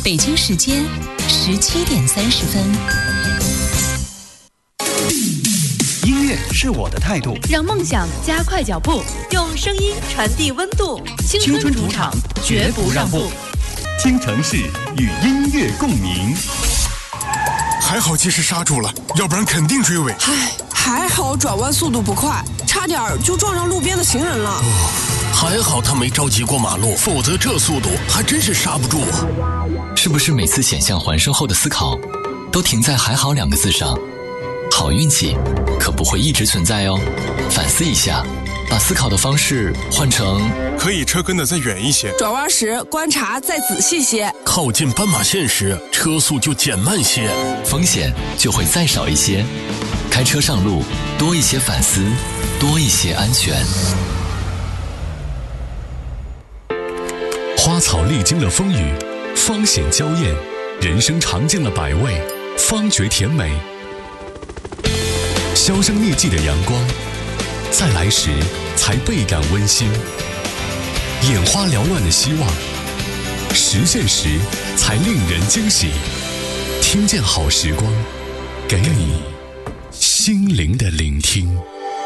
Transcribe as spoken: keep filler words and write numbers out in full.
北京时间十七点三十分。 音乐是我的态度， 让梦想加快脚步，用声音传递温度。 青春主场，绝不让步。京城市与音乐共鸣。 还好及时刹住了，要不然肯定追尾。 唉，还好转弯速度不快，差点就撞上路边的行人了。 哦，还好他没着急过马路，否则这速度还真是刹不住啊。 是不是每次险象环生后的思考，都停在还好两个字上？好运气可不会一直存在哦，反思一下，把思考的方式换成可以车跟得再远一些， 转弯时观察再仔细些， 靠近斑马线时车速就减慢些， 风险就会再少一些。开车上路多一些反思，多一些安全。 花草历经了风雨，方显娇艳；人生尝尽了百味，方觉甜美。销声匿迹的阳光，在来时才倍感温馨；眼花缭乱的希望，实现时才令人惊喜。听见好时光，给你心灵的聆听。